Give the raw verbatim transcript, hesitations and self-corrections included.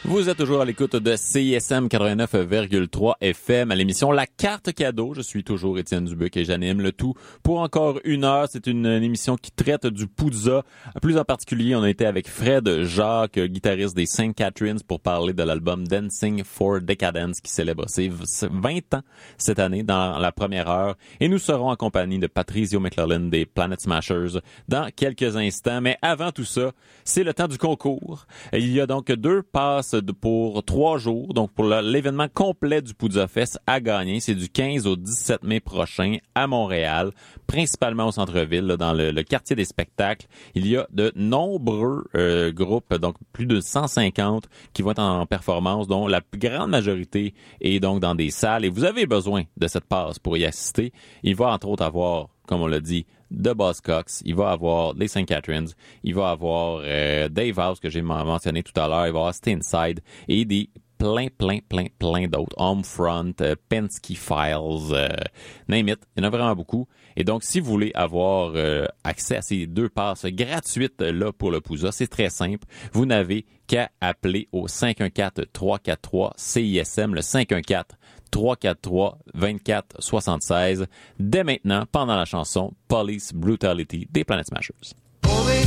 Vous êtes toujours à l'écoute de C I S M quatre-vingt-neuf virgule trois F M à l'émission La Carte Cadeau. Je suis toujours Étienne Dubuc et j'anime le tout pour encore une heure. C'est une, une émission qui traite du poudza. Plus en particulier, on a été avec Fred Jacques, guitariste des Saint Catharines, pour parler de l'album Dancing for Decadence qui célèbre ses vingt ans cette année dans la première heure. Et nous serons en compagnie de Patricio McClellan des Planet Smashers dans quelques instants. Mais avant tout ça, c'est le temps du concours. Il y a donc deux passes pour trois jours, donc pour l'événement complet du Poudza Fest à gagner. C'est du quinze au dix-sept mai prochain à Montréal, principalement au centre-ville, là, dans le, le quartier des spectacles. Il y a de nombreux euh, groupes, donc plus de cent cinquante qui vont être en performance, dont la plus grande majorité est donc dans des salles. Et vous avez besoin de cette passe pour y assister. Il va entre autres avoir, comme on l'a dit, de Buzzcocks, il va avoir les Saint Catharines, il va avoir euh, Dave House que j'ai mentionné tout à l'heure, il va avoir Stay Inside et des plein, plein, plein, plein d'autres. Homefront, euh, Penske Files, euh, name it, il y en a vraiment beaucoup. Et donc, si vous voulez avoir euh, accès à ces deux passes gratuites là pour le Poudza, c'est très simple. Vous n'avez qu'à appeler au cinq un quatre, trois quatre trois, C I S M, le cinq un quatre, trois quatre trois, vingt-quatre soixante-seize, dès maintenant, pendant la chanson Police Brutality des Planet Smashers. Only